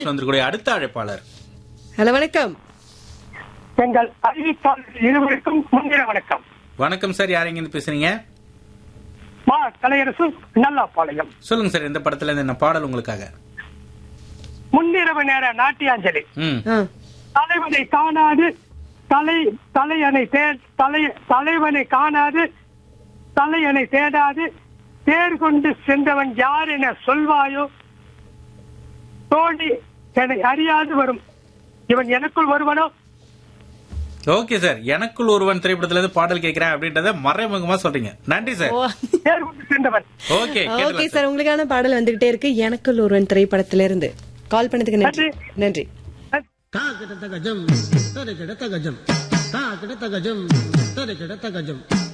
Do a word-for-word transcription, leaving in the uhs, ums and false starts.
வந்திருக்கூடிய அடுத்த அழைப்பாளர். ஹலோ, வணக்கம். எங்கள் அறிவிப்பாளர் இருவருக்கும் முன்னிற வணக்கம். வணக்கம் சார், யார் எங்க பேசுறீங்க? மா கலையரசு நல்லாப்பாளையம். சொல்லுங்க சார், இந்த படத்துல இருந்து என்ன பாடல் உங்களுக்காக? முன்னிரவு நேர நாட்டியாஞ்சலி. ம் ஆ, தலைவனை காணாது தலை தலையனை தே- தலை தலைவனை காணாது தலையனை தேடாது தேர் கொண்டு சென்றவன் யார் என சொல்வாயோ, தோழி என்னை அறியாது வரும் இவன் எனக்குள் வருவனோ. ஓகே சார், எனக்குள் ஒருவன் திரைப்படத்துல இருந்து பாடல் கேட்கிறேன் அப்படின்றத மறைமுகமா சொல்றீங்க. நன்றி சார். ஓ, தேர் கொண்டு சென்றவன். ஓகே ஓகே சார், உங்களுக்கான பாடல் வந்துகிட்டே இருக்கு. எனக்குள் ஒருவன் திரைப்படத்திலிருந்து. கால் பண்ணதுக்கு நன்றி. நன்றி. తాకిట తగజం తరికిట తగజం తాకిట తగజం తరికిట తగజం